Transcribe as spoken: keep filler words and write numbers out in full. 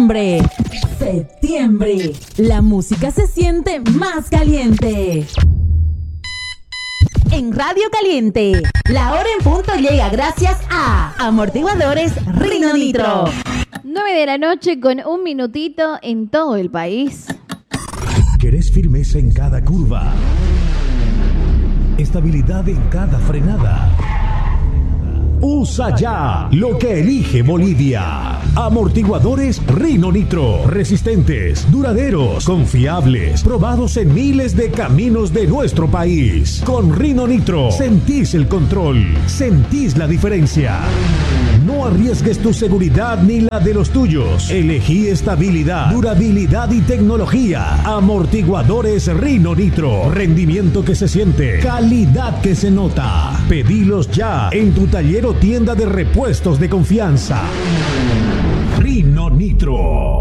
septiembre. Septiembre. La música se siente más caliente. En Radio Caliente, la hora en punto llega gracias a Amortiguadores Rino Nitro. nueve de la noche con un minutito en todo el país. ¿Querés firmeza en cada curva? Estabilidad en cada frenada. Usa ya lo que elige Bolivia. Amortiguadores Rino Nitro. Resistentes, duraderos, confiables, probados en miles de caminos de nuestro país. Con Rino Nitro sentís el control, sentís la diferencia. No arriesgues tu seguridad ni la de los tuyos. Elegí estabilidad, durabilidad y tecnología. Amortiguadores Rino Nitro. Rendimiento que se siente, calidad que se nota. Pedilos ya en tu taller o tienda de repuestos de confianza. Rino Nitro.